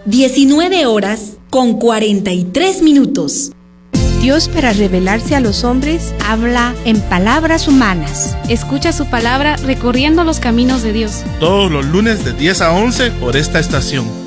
19:43. Dios, para revelarse a los hombres, habla en palabras humanas. Escucha su palabra recorriendo los caminos de Dios. Todos los lunes de 10 a 11 por esta estación.